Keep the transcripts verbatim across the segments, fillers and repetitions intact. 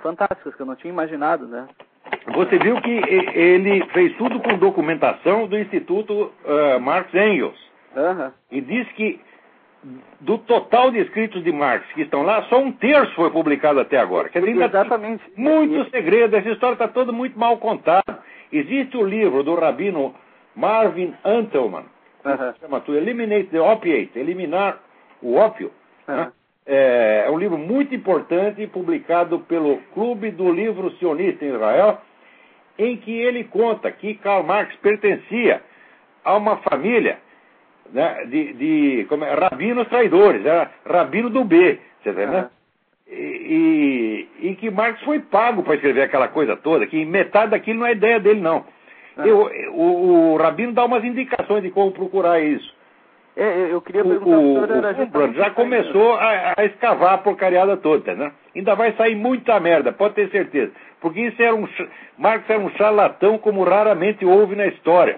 fantásticas que eu não tinha imaginado, né? Você viu que ele fez tudo com documentação do Instituto uh, Marx Engels. Uhum. E diz que do total de escritos de Marx que estão lá, só um terço foi publicado até agora. Quer dizer, exatamente. Muito segredo, essa história está toda muito mal contada. Existe o livro do rabino Marvin Antelman, uhum. que chama To Eliminate the Opiate, eliminar o ópio. Uhum. Né? É, é um livro muito importante, publicado pelo Clube do Livro Sionista em Israel, em que ele conta que Karl Marx pertencia a uma família, né, de, de como é, rabinos traidores, era rabino do B, você vê, né? Uhum. E, e, e que Marx foi pago para escrever aquela coisa toda, que metade daquilo não é ideia dele, não. Uhum. Eu, o, o rabino dá umas indicações de como procurar isso. É, eu queria perguntar o, o, o, o já começou a, a escavar a porcariada toda, né? Ainda vai sair muita merda, pode ter certeza. Porque isso era um, Marx era um charlatão como raramente houve na história.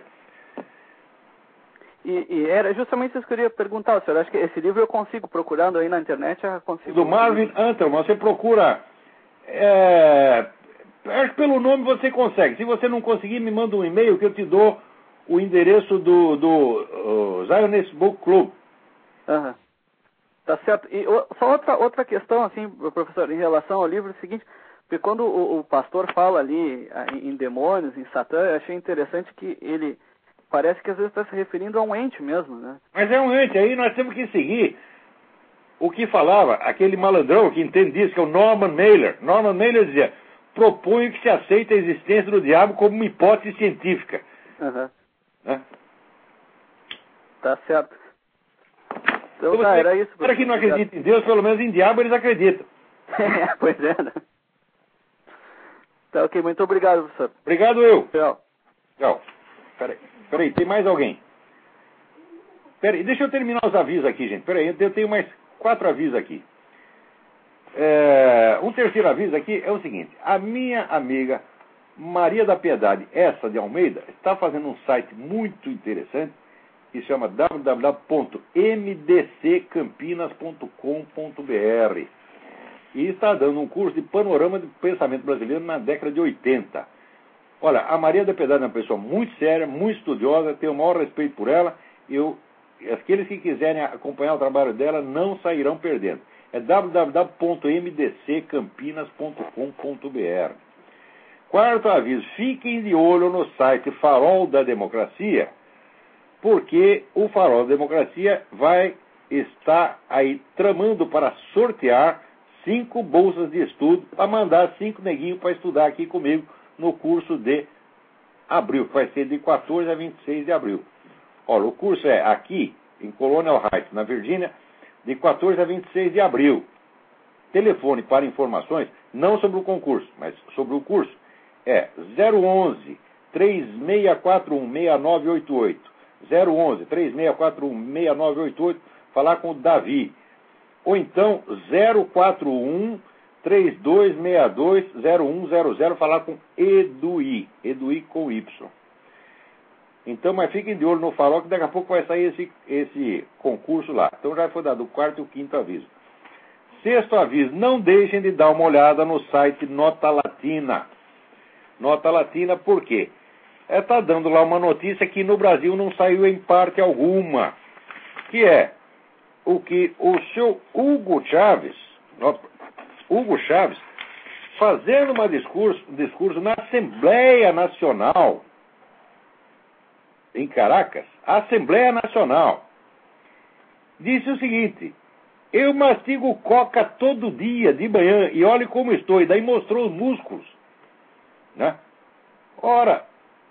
E, e era justamente isso que eu queria perguntar, senhor. Acho que esse livro eu consigo, procurando aí na internet, eu consigo... Do Marvin Antelman, você procura... É, acho que pelo nome você consegue. Se você não conseguir, me manda um e-mail que eu te dou o endereço do, do uh, Zionist Book Club. Aham. Tá certo. E só outra, outra questão, assim, professor, em relação ao livro, é o seguinte, porque quando o, o pastor fala ali em demônios, em Satã, eu achei interessante que ele... Parece que às vezes está se referindo a um ente mesmo, né? Mas é um ente, aí nós temos que seguir o que falava aquele malandrão que entende disso, que é o Norman Mailer. Norman Mailer dizia, proponho que se aceite a existência do diabo como uma hipótese científica. Uhum. Né? Tá certo. Então, então tá, era isso. Para que não acredita em Deus, pelo menos em diabo eles acreditam. É, pois é, né? Tá, ok. Muito obrigado, professor. Obrigado eu. Tchau. Tchau. Peraí, peraí, tem mais alguém? Peraí, deixa eu terminar os avisos aqui, gente. Peraí, eu tenho mais quatro avisos aqui. É, um terceiro aviso aqui é o seguinte. A minha amiga Maria da Piedade, essa de Almeida, está fazendo um site muito interessante que se chama w w w ponto m d c campinas ponto com ponto b r e está dando um curso de panorama do pensamento brasileiro na década de oitenta. Olha, a Maria da Piedade é uma pessoa muito séria, muito estudiosa, tenho o maior respeito por ela. Eu, aqueles que quiserem acompanhar o trabalho dela não sairão perdendo. É w w w ponto m d c campinas ponto com ponto b r. Quarto aviso, fiquem de olho no site Farol da Democracia, porque o Farol da Democracia vai estar aí tramando para sortear cinco bolsas de estudo, para mandar cinco neguinhos para estudar aqui comigo no curso de abril, que vai ser de quatorze a vinte e seis de abril. Olha, o curso é aqui, em Colonial Heights, na Virgínia, de quatorze a vinte e seis de abril. Telefone para informações, não sobre o concurso, mas sobre o curso, é zero onze, três seis quatro um, seis nove oito oito. zero onze, três seis quatro um, seis nove oito oito, falar com o Davi. Ou então, zero quatro um, três dois seis dois, zero um zero zero, falar com Eduí, Eduí com Y. Então, mas fiquem de olho no Farol, que daqui a pouco vai sair esse, esse concurso lá. Então já foi dado o quarto e o quinto aviso. Sexto aviso, não deixem de dar uma olhada no site Nota Latina. Nota Latina, por quê? Está dando lá uma notícia que no Brasil não saiu em parte alguma, que é o que o seu Hugo Chávez, Hugo Chávez, fazendo uma discurso, um discurso na Assembleia Nacional, em Caracas, a Assembleia Nacional, disse o seguinte: eu mastigo coca todo dia, de manhã, e olhe como estou, e daí mostrou os músculos, né? Ora,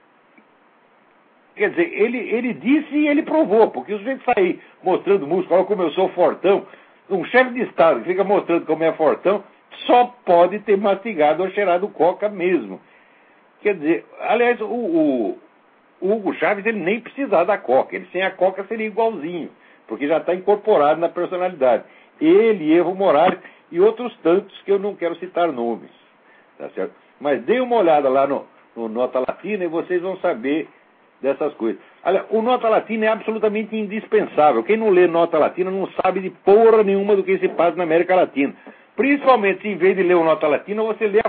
quer dizer, ele, ele disse e ele provou, porque os gente sair mostrando músculo, olha como eu sou fortão, um chefe de Estado que fica mostrando como é fortão, só pode ter mastigado ou cheirado coca mesmo. Quer dizer, aliás, o, o, o Hugo Chávez, ele nem precisava da coca, ele sem a coca seria igualzinho, porque já está incorporado na personalidade. Ele, Evo Morales e outros tantos que eu não quero citar nomes, tá certo? Mas dê uma olhada lá no, no Nota Latina e vocês vão saber dessas coisas. Olha, o Nota Latina é absolutamente indispensável. Quem não lê Nota Latina não sabe de porra nenhuma do que se passa na América Latina. Principalmente se em vez de ler o Nota Latina, você lê a